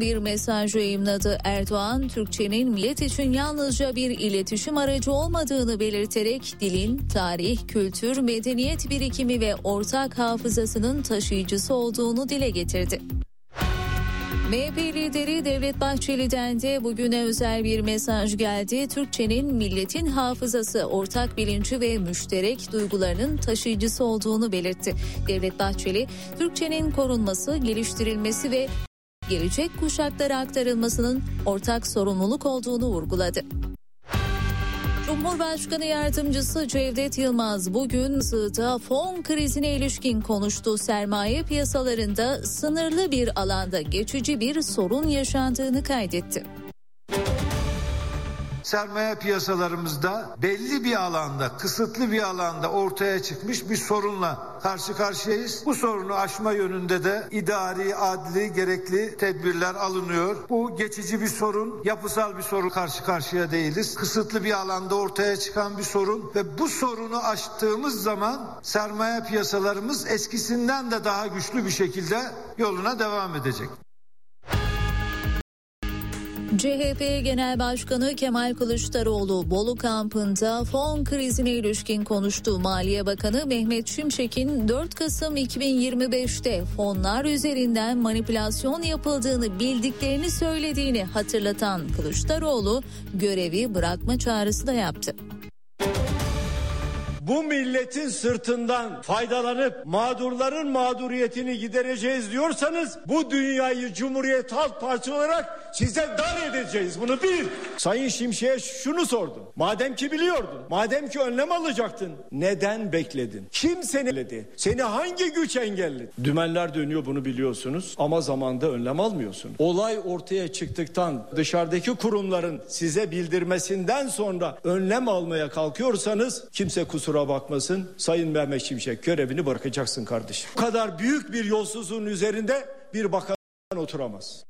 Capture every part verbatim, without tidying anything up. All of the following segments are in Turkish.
bir mesaj yayımladı. Erdoğan, Türkçenin millet için yalnızca bir iletişim aracı olmadığını belirterek dilin tarih, kültür, medeniyet birikimi ve ortak hafızasının taşıyıcısı olduğunu dile getirdi. M H P lideri Devlet Bahçeli'den de bugüne özel bir mesaj geldi. Türkçenin milletin hafızası, ortak bilinci ve müşterek duygularının taşıyıcısı olduğunu belirtti. Devlet Bahçeli, Türkçenin korunması, geliştirilmesi ve gelecek kuşaklara aktarılmasının ortak sorumluluk olduğunu vurguladı. Cumhurbaşkanı Yardımcısı Cevdet Yılmaz bugün Iğdır'da fon krizine ilişkin konuştu. Sermaye piyasalarında sınırlı bir alanda geçici bir sorun yaşandığını kaydetti. Sermaye piyasalarımızda belli bir alanda, kısıtlı bir alanda ortaya çıkmış bir sorunla karşı karşıyayız. Bu sorunu aşma yönünde de idari, adli, gerekli tedbirler alınıyor. Bu geçici bir sorun, yapısal bir sorun, karşı karşıya değiliz. Kısıtlı bir alanda ortaya çıkan bir sorun ve bu sorunu aştığımız zaman sermaye piyasalarımız eskisinden de daha güçlü bir şekilde yoluna devam edecek. C H P Genel Başkanı Kemal Kılıçdaroğlu Bolu kampında fon krizine ilişkin konuştu. Maliye Bakanı Mehmet Şimşek'in dört Kasım iki bin yirmi beşte fonlar üzerinden manipülasyon yapıldığını bildiklerini söylediğini hatırlatan Kılıçdaroğlu görevi bırakma çağrısı da yaptı. Bu milletin sırtından faydalanıp mağdurların mağduriyetini gidereceğiz diyorsanız bu dünyayı Cumhuriyet Halk Partisi olarak sizden dar edeceğiz. Bunu bil. Sayın Şimşek'e şunu sordum. Madem ki biliyordun, madem ki önlem alacaktın, neden bekledin? Kim seni engelledi? Seni hangi güç engelledi? Dümenler dönüyor, bunu biliyorsunuz ama zamanda önlem almıyorsunuz. Olay ortaya çıktıktan, dışarıdaki kurumların size bildirmesinden sonra önlem almaya kalkıyorsanız kimse kusura bakmasın, Sayın Mehmet Şimşek görevini bırakacaksın kardeşim. Bu kadar büyük bir yolsuzluğun üzerinde bir bakan oturamaz.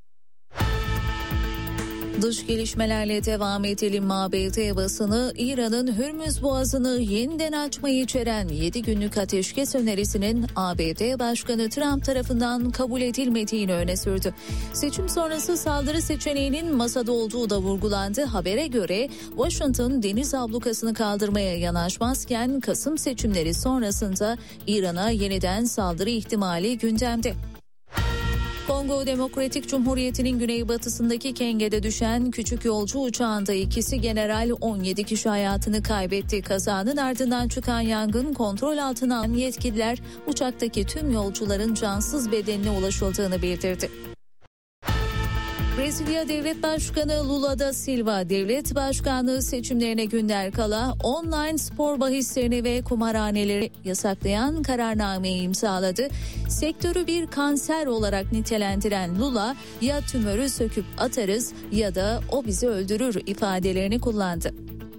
Dış gelişmelerle devam edelim. A B D basını İran'ın Hürmüz Boğazı'nı yeniden açmayı içeren yedi günlük ateşkes önerisinin A B D Başkanı Trump tarafından kabul edilmediğini öne sürdü. Seçim sonrası saldırı seçeneğinin masada olduğu da vurgulandı. Habere göre Washington deniz ablukasını kaldırmaya yanaşmazken Kasım seçimleri sonrasında İran'a yeniden saldırı ihtimali gündemde. Kongo Demokratik Cumhuriyeti'nin güneybatısındaki Kenge'de düşen küçük yolcu uçağında ikisi general on yedi kişi hayatını kaybetti. Kazanın ardından çıkan yangın kontrol altına alan yetkililer uçaktaki tüm yolcuların cansız bedenine ulaşıldığını bildirdi. Brezilya Devlet Başkanı Lula da Silva devlet başkanlığı seçimlerine günler kala online spor bahislerini ve kumarhaneleri yasaklayan kararnameyi imzaladı. Sektörü bir kanser olarak nitelendiren Lula ya tümörü söküp atarız ya da o bizi öldürür ifadelerini kullandı.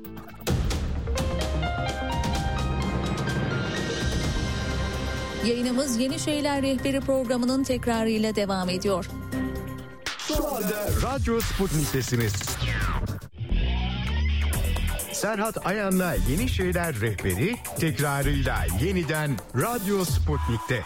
Yayınımız Yeni Şeyler Rehberi programının tekrarıyla devam ediyor. Şu anda Radyo Sputnik'tesiniz. Serhat Ayan'la Yeni Şeyler Rehberi tekrarıyla yeniden Radyo Sputnik'te.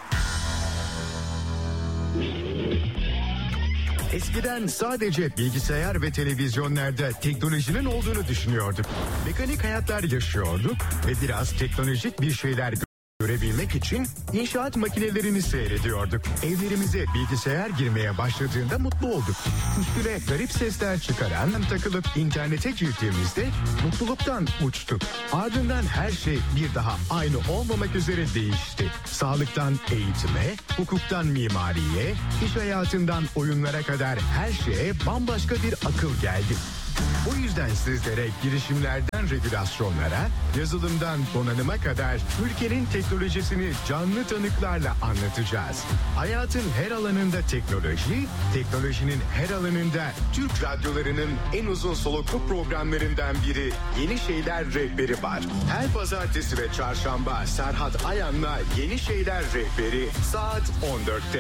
Eskiden sadece bilgisayar ve televizyonlarda teknolojinin olduğunu düşünüyorduk. Mekanik hayatlar yaşıyorduk ve biraz teknolojik bir şeyler görebilmek için inşaat makinelerini seyrediyorduk. Evlerimize bilgisayar girmeye başladığında mutlu olduk. Üstüne garip sesler çıkaran takılıp internete girdiğimizde mutluluktan uçtuk. Ardından her şey bir daha aynı olmamak üzere değişti. Sağlıktan eğitime, hukuktan mimariye, iş hayatından oyunlara kadar her şeye bambaşka bir akıl geldi. Bu yüzden sizlere girişimlerden regülasyonlara, yazılımdan donanıma kadar ülkenin teknolojisini canlı tanıklarla anlatacağız. Hayatın her alanında teknoloji, teknolojinin her alanında Türk radyolarının en uzun soluklu programlarından biri Yeni Şeyler Rehberi var. Her pazartesi ve çarşamba Serhat Ayan'la Yeni Şeyler Rehberi saat on dörtte.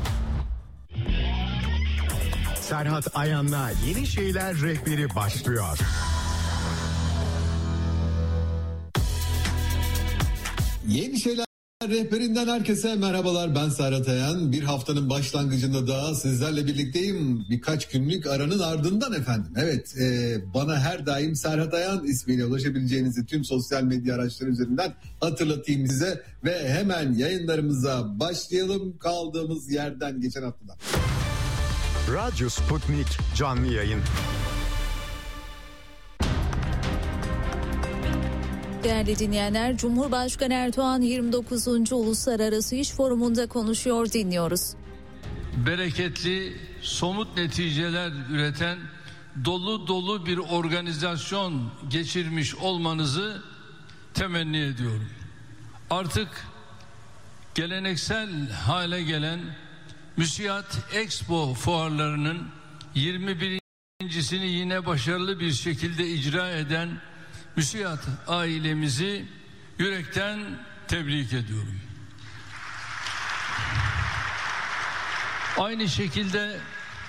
Serhat Ayan'la Yeni Şeyler Rehberi başlıyor. Yeni Şeyler Haber Rehberinden herkese merhabalar, ben Serhat Ayan. Bir haftanın başlangıcında daha sizlerle birlikteyim. Birkaç günlük aranın ardından efendim. Evet, e, bana her daim Serhat Ayan ismiyle ulaşabileceğinizi tüm sosyal medya araçları üzerinden hatırlatayım size. Ve hemen yayınlarımıza başlayalım kaldığımız yerden geçen haftadan. Radyo Sputnik canlı yayın. Değerli dinleyenler, Cumhurbaşkanı Erdoğan yirmi dokuzuncu Uluslararası İş Forumu'nda konuşuyor, dinliyoruz. Bereketli, somut neticeler üreten dolu dolu bir organizasyon geçirmiş olmanızı temenni ediyorum. Artık geleneksel hale gelen MÜSİAD Expo fuarlarının yirmi birincisini yine başarılı bir şekilde icra eden MÜSİAD ailemizi yürekten tebrik ediyorum. Aynı şekilde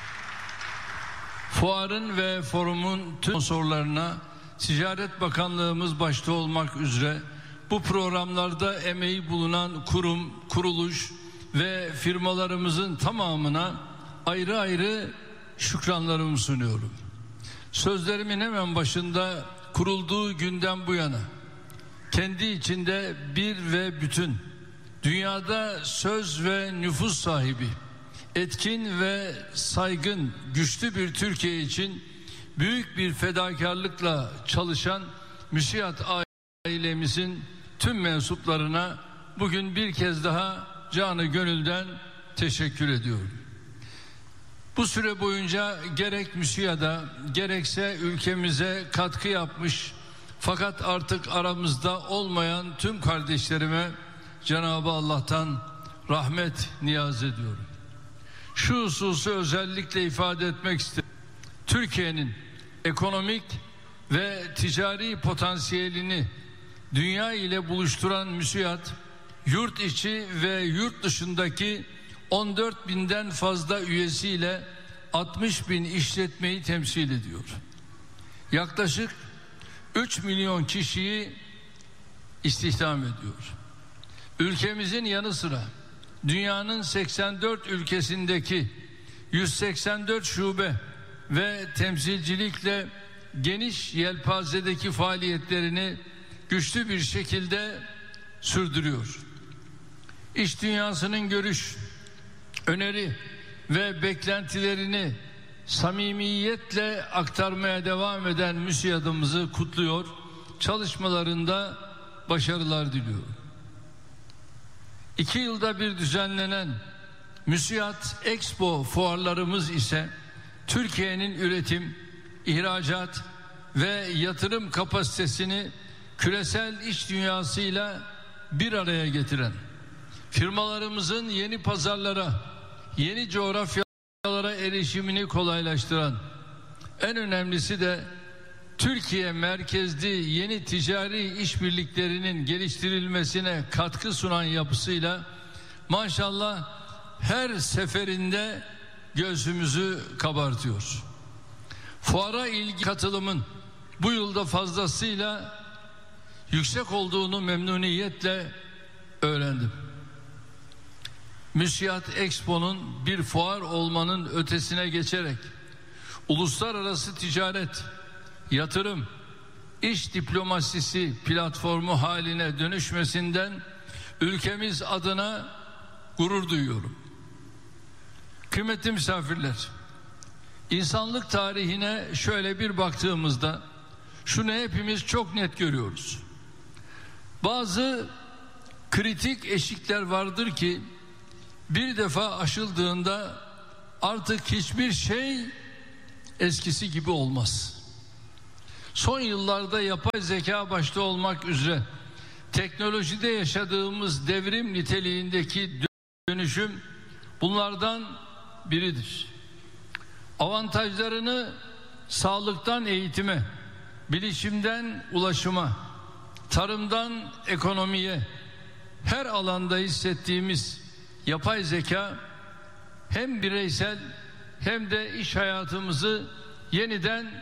fuarın ve forumun tüm sponsorlarına Ticaret Bakanlığımız başta olmak üzere bu programlarda emeği bulunan kurum, kuruluş ve firmalarımızın tamamına ayrı ayrı şükranlarımı sunuyorum. Sözlerimin hemen başında kurulduğu günden bu yana kendi içinde bir ve bütün, dünyada söz ve nüfus sahibi, etkin ve saygın, güçlü bir Türkiye için büyük bir fedakarlıkla çalışan MÜSİAD ailemizin tüm mensuplarına bugün bir kez daha canı gönülden teşekkür ediyorum. Bu süre boyunca gerek MÜSİAD'a gerekse ülkemize katkı yapmış fakat artık aramızda olmayan tüm kardeşlerime Cenab-ı Allah'tan rahmet niyaz ediyorum. Şu hususu özellikle ifade etmek istedim. Türkiye'nin ekonomik ve ticari potansiyelini dünya ile buluşturan MÜSİAD, yurt içi ve yurt dışındaki on dört binden fazla üyesiyle altmış bin işletmeyi temsil ediyor. Yaklaşık üç milyon kişiyi istihdam ediyor. Ülkemizin yanı sıra dünyanın seksen dört ülkesindeki yüz seksen dört şube ve temsilcilikle geniş yelpazedeki faaliyetlerini güçlü bir şekilde sürdürüyor. İş dünyasının görüş, öneri ve beklentilerini samimiyetle aktarmaya devam eden MÜSİAD'ımızı kutluyor, çalışmalarında başarılar diliyorum. İki yılda bir düzenlenen MÜSİAD Expo fuarlarımız ise Türkiye'nin üretim, ihracat ve yatırım kapasitesini küresel iş dünyasıyla bir araya getiren, firmalarımızın yeni pazarlara, yeni coğrafyalara erişimini kolaylaştıran, en önemlisi de Türkiye merkezli yeni ticari işbirliklerinin geliştirilmesine katkı sunan yapısıyla maşallah her seferinde göğsümüzü kabartıyor. Fuara ilgi katılımın bu yılda fazlasıyla yüksek olduğunu memnuniyetle öğrendim. MÜSİAD Expo'nun bir fuar olmanın ötesine geçerek uluslararası ticaret, yatırım, iş diplomasisi platformu haline dönüşmesinden ülkemiz adına gurur duyuyorum. Kıymetli misafirler, insanlık tarihine şöyle bir baktığımızda şunu hepimiz çok net görüyoruz. Bazı kritik eşikler vardır ki bir defa aşıldığında artık hiçbir şey eskisi gibi olmaz. Son yıllarda yapay zeka başta olmak üzere teknolojide yaşadığımız devrim niteliğindeki dönüşüm bunlardan biridir. Avantajlarını sağlıktan eğitime, bilişimden ulaşıma, tarımdan ekonomiye, her alanda hissettiğimiz yapay zeka hem bireysel hem de iş hayatımızı yeniden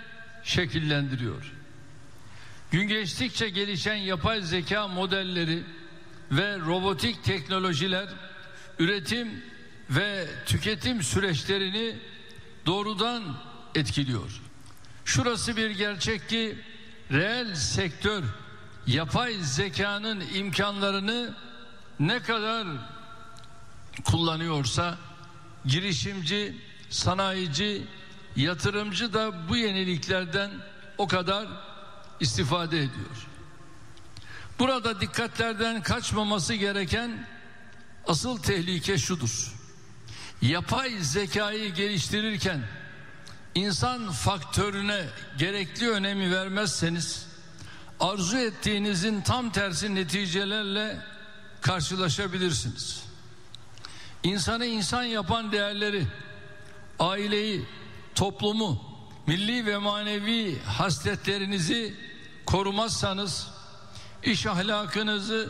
şekillendiriyor. Gün geçtikçe gelişen yapay zeka modelleri ve robotik teknolojiler üretim ve tüketim süreçlerini doğrudan etkiliyor. Şurası bir gerçek ki reel sektör yapay zekanın imkanlarını ne kadar kullanıyorsa girişimci, sanayici, yatırımcı da bu yeniliklerden o kadar istifade ediyor. Burada dikkatlerden kaçmaması gereken asıl tehlike şudur. Yapay zekayı geliştirirken insan faktörüne gerekli önemi vermezseniz arzu ettiğinizin tam tersi neticelerle karşılaşabilirsiniz. İnsanı insan yapan değerleri, aileyi, toplumu, milli ve manevi hasletlerinizi korumazsanız iş ahlakınızı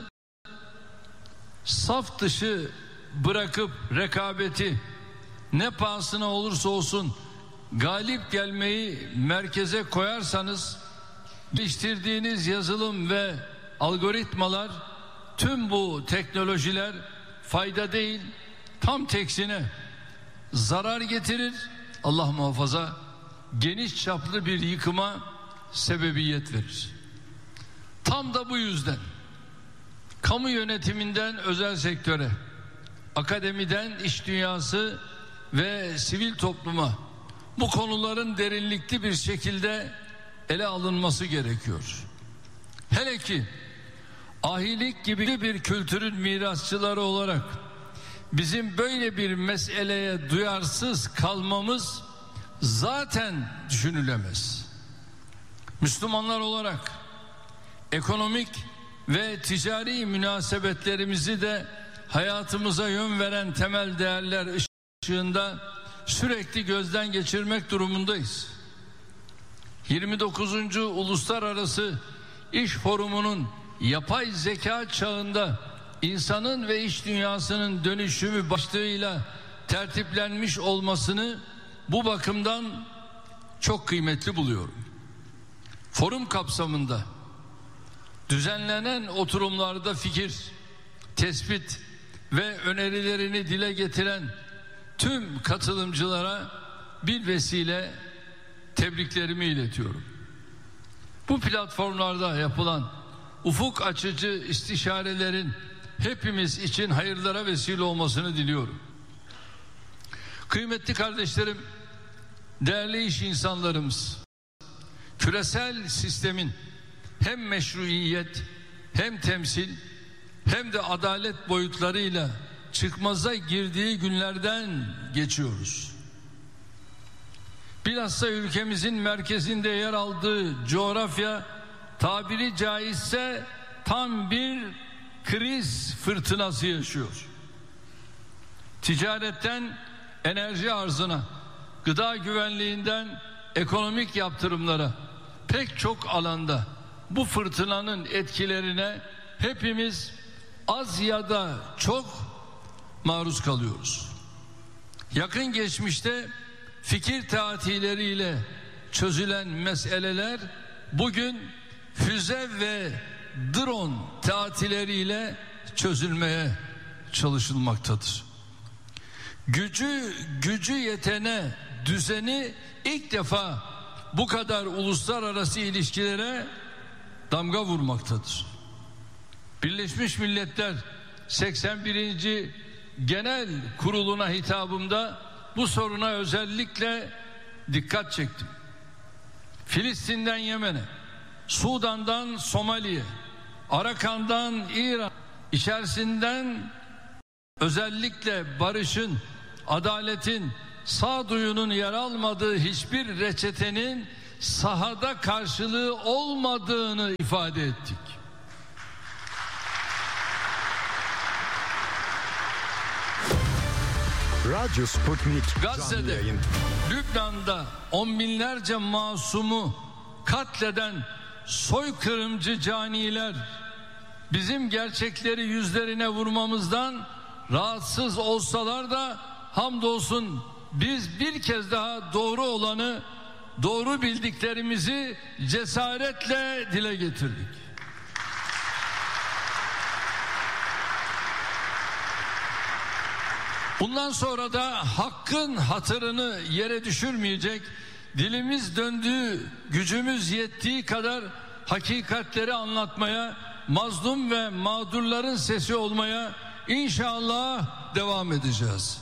saf dışı bırakıp rekabeti ne pahasına olursa olsun galip gelmeyi merkeze koyarsanız geliştirdiğiniz yazılım ve algoritmalar, tüm bu teknolojiler fayda değil, tam teksine zarar getirir, Allah muhafaza geniş çaplı bir yıkıma sebebiyet verir. Tam da bu yüzden kamu yönetiminden özel sektöre, akademiden iş dünyası ve sivil topluma bu konuların derinlikli bir şekilde ele alınması gerekiyor. Hele ki ahilik gibi bir kültürün mirasçıları olarak bizim böyle bir meseleye duyarsız kalmamız zaten düşünülemez. Müslümanlar olarak ekonomik ve ticari münasebetlerimizi de hayatımıza yön veren temel değerler ışığında sürekli gözden geçirmek durumundayız. yirmi dokuzuncu Uluslararası İş Forumu'nun yapay zeka çağında insanın ve iş dünyasının dönüşümü başlığıyla tertiplenmiş olmasını bu bakımdan çok kıymetli buluyorum. Forum kapsamında düzenlenen oturumlarda fikir, tespit ve önerilerini dile getiren tüm katılımcılara bir vesile tebriklerimi iletiyorum. Bu platformlarda yapılan ufuk açıcı istişarelerin hepimiz için hayırlara vesile olmasını diliyorum. Kıymetli kardeşlerim, değerli iş insanlarımız, küresel sistemin hem meşruiyet, hem temsil, hem de adalet boyutlarıyla çıkmaza girdiği günlerden geçiyoruz. Bilhassa ülkemizin merkezinde yer aldığı coğrafya tabiri caizse tam bir kriz fırtınası yaşıyor. Ticaretten enerji arzına, gıda güvenliğinden ekonomik yaptırımlara pek çok alanda bu fırtınanın etkilerine hepimiz az ya da çok maruz kalıyoruz. Yakın geçmişte fikir tatileriyle çözülen meseleler bugün füze ve drone tatileriyle çözülmeye çalışılmaktadır. Gücü gücü yetene düzeni ilk defa bu kadar uluslararası ilişkilere damga vurmaktadır. Birleşmiş Milletler seksen birinci Genel Kurulu'na hitabımda bu soruna özellikle dikkat çektim. Filistin'den Yemen'e, Sudan'dan Somali'ye, Arakan'dan İran, içerisinden özellikle barışın, adaletin, sağduyunun yer almadığı hiçbir reçetenin sahada karşılığı olmadığını ifade ettik. Radyo Sputnik Gazze'de, Lübnan'da on binlerce masumu katleden soykırımcı caniler bizim gerçekleri yüzlerine vurmamızdan rahatsız olsalar da hamdolsun biz bir kez daha doğru olanı, doğru bildiklerimizi cesaretle dile getirdik. Bundan sonra da hakkın hatırını yere düşürmeyecek, dilimiz döndüğü, gücümüz yettiği kadar hakikatleri anlatmaya, mazlum ve mağdurların sesi olmaya inşallah devam edeceğiz.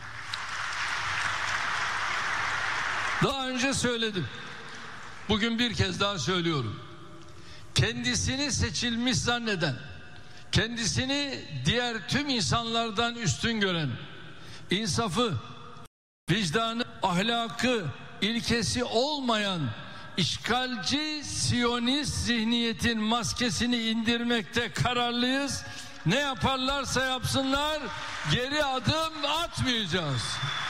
Daha önce söyledim. Bugün bir kez daha söylüyorum. Kendisini seçilmiş zanneden, kendisini diğer tüm insanlardan üstün gören, insafı, vicdanı, ahlakı, ilkesi olmayan işgalci Siyonist zihniyetin maskesini indirmekte kararlıyız. Ne yaparlarsa yapsınlar geri adım atmayacağız.